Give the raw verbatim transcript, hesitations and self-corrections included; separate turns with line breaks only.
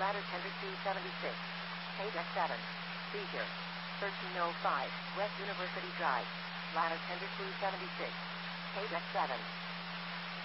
ladder tender two seventy-six. Page X seven. Seizure. thirteen oh five, West University Drive. Ladder tender two seventy-six. Page X seven.